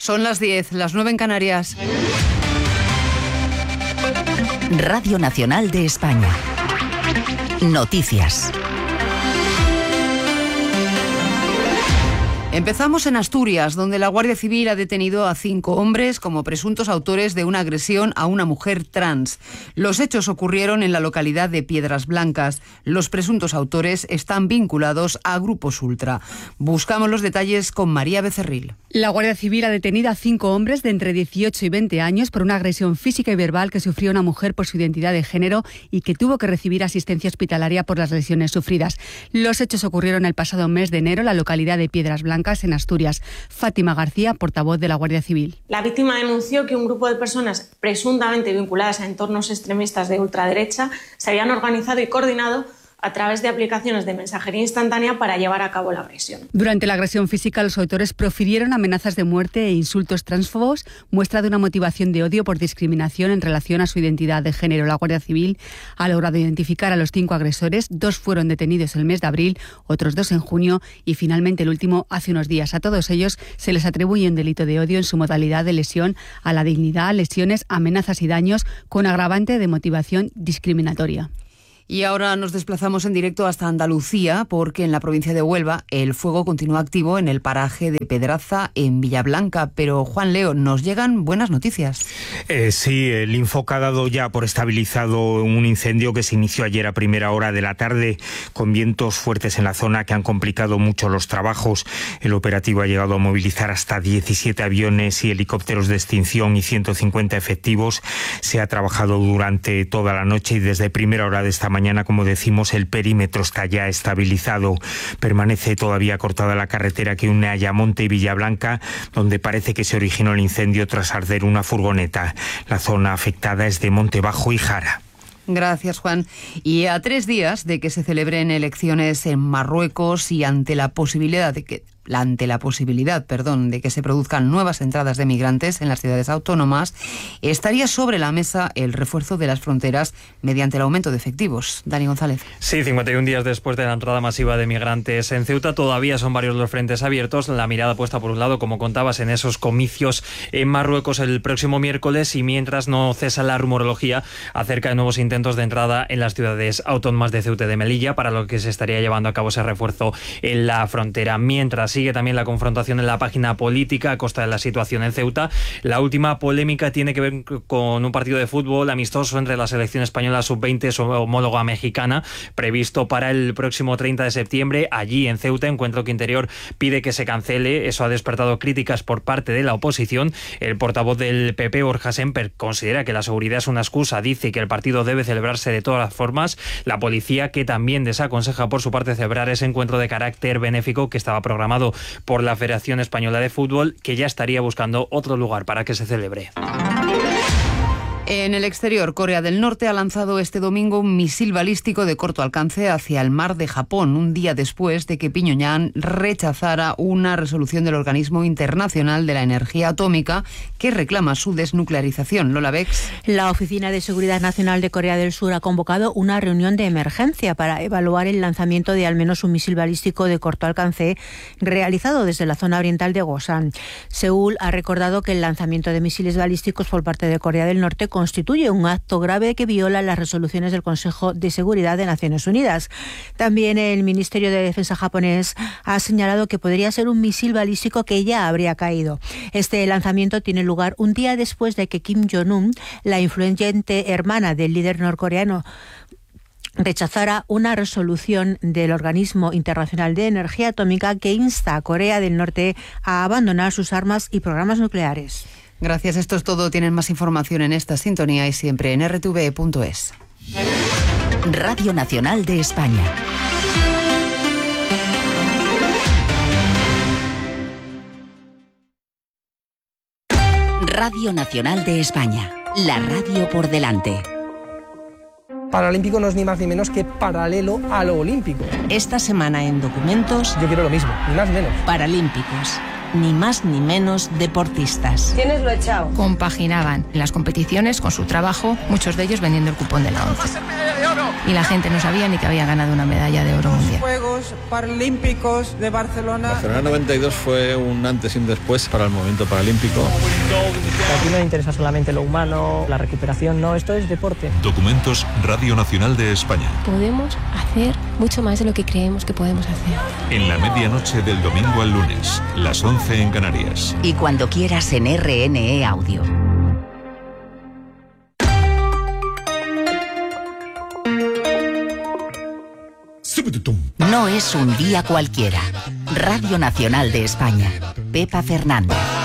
Son las 10, las 9 en Canarias. Radio Nacional de España. Noticias. Empezamos en Asturias, donde la Guardia Civil ha detenido a 5 hombres como presuntos autores de una agresión a una mujer trans. Los hechos ocurrieron en la localidad de Piedras Blancas. Los presuntos autores están vinculados a grupos ultra. Buscamos los detalles con María Becerril. La Guardia Civil ha detenido a 5 hombres de entre 18 y 20 años por una agresión física y verbal que sufrió una mujer por su identidad de género y que tuvo que recibir asistencia hospitalaria por las lesiones sufridas. Los hechos ocurrieron el pasado mes de enero en la localidad de Piedras Blancas, en Asturias. Fátima García, portavoz de la Guardia Civil. La víctima denunció que un grupo de personas presuntamente vinculadas a entornos extremistas de ultraderecha se habían organizado y coordinado a través de aplicaciones de mensajería instantánea para llevar a cabo la agresión. Durante la agresión física, los autores profirieron amenazas de muerte e insultos transfobos, muestra de una motivación de odio por discriminación en relación a su identidad de género. La Guardia Civil ha logrado identificar a los 5 agresores. 2 fueron detenidos el mes de abril, otros 2 en junio y finalmente el último hace unos días. A todos ellos se les atribuye un delito de odio en su modalidad de lesión a la dignidad, lesiones, amenazas y daños con agravante de motivación discriminatoria. Y ahora nos desplazamos en directo hasta Andalucía, porque en la provincia de Huelva el fuego continúa activo en el paraje de Pedraza, en Villablanca. Pero, Juan Leo, nos llegan buenas noticias. Sí, el Infoca ha dado ya por estabilizado un incendio que se inició ayer a primera hora de la tarde, con vientos fuertes en la zona que han complicado mucho los trabajos. El operativo ha llegado a movilizar hasta 17 aviones y helicópteros de extinción y 150 efectivos. Se ha trabajado durante toda la noche y desde primera hora de esta mañana, como decimos, el perímetro está ya estabilizado. Permanece todavía cortada la carretera que une Ayamonte y Villablanca, donde parece que se originó el incendio tras arder una furgoneta. La zona afectada es de Montebajo y Jara. Gracias, Juan. Y a 3 días de que se celebren elecciones en Marruecos y ante la posibilidad de que se produzcan nuevas entradas de migrantes en las ciudades autónomas, estaría sobre la mesa el refuerzo de las fronteras mediante el aumento de efectivos. Dani González. Sí, 51 días después de la entrada masiva de migrantes en Ceuta, todavía son varios los frentes abiertos. La mirada puesta, por un lado, como contabas, en esos comicios en Marruecos el próximo miércoles, y mientras no cesa la rumorología acerca de nuevos intentos de entrada en las ciudades autónomas de Ceuta y de Melilla, para lo que se estaría llevando a cabo ese refuerzo en la frontera. Mientras sigue también la confrontación en la página política a costa de la situación en Ceuta. La última polémica tiene que ver con un partido de fútbol amistoso entre la selección española sub-20, su homóloga mexicana, previsto para el próximo 30 de septiembre, allí en Ceuta. Encuentro que Interior pide que se cancele. Eso ha despertado críticas por parte de la oposición. El portavoz del PP, Borja Semper, considera que la seguridad es una excusa. Dice que el partido debe celebrarse de todas las formas. La policía, que también desaconseja por su parte celebrar ese encuentro de carácter benéfico que estaba programado por la Federación Española de Fútbol, que ya estaría buscando otro lugar para que se celebre. En el exterior, Corea del Norte ha lanzado este domingo un misil balístico de corto alcance hacia el mar de Japón, un día después de que Pyongyang rechazara una resolución del Organismo Internacional de la Energía Atómica que reclama su desnuclearización. Lola Bex. La Oficina de Seguridad Nacional de Corea del Sur ha convocado una reunión de emergencia para evaluar el lanzamiento de al menos un misil balístico de corto alcance realizado desde la zona oriental de Gosan. Seúl ha recordado que el lanzamiento de misiles balísticos por parte de Corea del Norte constituye un acto grave que viola las resoluciones del Consejo de Seguridad de Naciones Unidas. También el Ministerio de Defensa japonés ha señalado que podría ser un misil balístico que ya habría caído. Este lanzamiento tiene lugar un día después de que Kim Jong-un, la influyente hermana del líder norcoreano, rechazara una resolución del Organismo Internacional de Energía Atómica que insta a Corea del Norte a abandonar sus armas y programas nucleares. Gracias, esto es todo. Tienen más información en esta sintonía y siempre en rtve.es. Radio Nacional de España. Radio Nacional de España. La radio por delante. Paralímpico no es ni más ni menos que paralelo a lo olímpico. Esta semana en Documentos. Yo quiero lo mismo, ni más ni menos. Paralímpicos. ni más ni menos deportistas. ¿Quiénes lo he echado? Compaginaban las competiciones con su trabajo, muchos de ellos vendiendo el cupón de la ONCE. Y la gente no sabía ni que había ganado una medalla de oro mundial. Juegos Paralímpicos de Barcelona. Barcelona 92 fue un antes y un después para el movimiento paralímpico. Aquí no interesa solamente lo humano, la recuperación, no, esto es deporte. Documentos Radio Nacional de España. Podemos hacer mucho más de lo que creemos que podemos hacer. En la medianoche del domingo al lunes, las 11 en Canarias. Y cuando quieras en RNE Audio. No es un día cualquiera. Radio Nacional de España. Pepa Fernández.